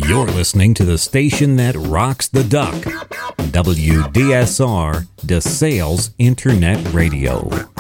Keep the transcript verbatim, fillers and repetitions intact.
You're listening to the station that rocks the duck. W D S R, DeSales Internet Radio.